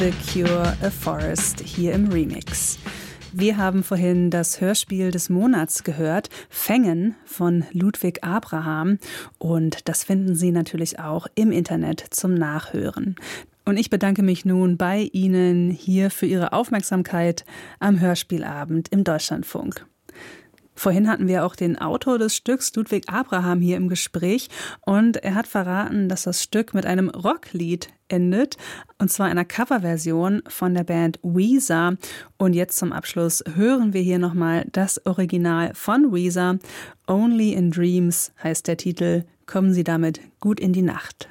The Cure, A Forest hier im Remix. Wir haben vorhin das Hörspiel des Monats gehört, Fängen von Ludwig Abraham. Und das finden Sie natürlich auch im Internet zum Nachhören. Und ich bedanke mich nun bei Ihnen hier für Ihre Aufmerksamkeit am Hörspielabend im Deutschlandfunk. Vorhin hatten wir auch den Autor des Stücks, Ludwig Abraham, hier im Gespräch. Und er hat verraten, dass das Stück mit einem Rocklied endet. Und zwar einer Coverversion von der Band Weezer. Und jetzt zum Abschluss hören wir hier nochmal das Original von Weezer. Only in Dreams heißt der Titel. Kommen Sie damit gut in die Nacht.